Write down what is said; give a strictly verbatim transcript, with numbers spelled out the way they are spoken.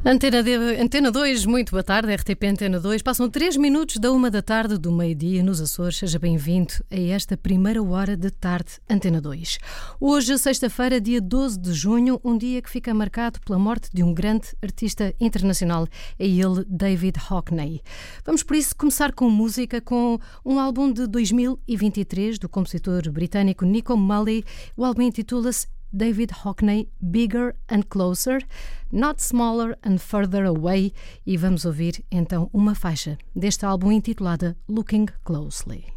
Antena, de, Antena dois, muito boa tarde, R T P Antena dois. Passam três minutos da uma da tarde do meio-dia nos Açores. Seja bem-vindo a esta primeira hora de tarde Antena dois. Hoje, sexta-feira, dia doze de junho, um dia que fica marcado pela morte de um grande artista internacional. É ele, David Hockney. Vamos, por isso, começar com música, com um álbum de dois mil e vinte e três do compositor britânico Nico Mulley. O álbum intitula-se David Hockney, Bigger and Closer, Not Smaller and Further Away, e vamos ouvir então uma faixa deste álbum intitulada Looking Closely.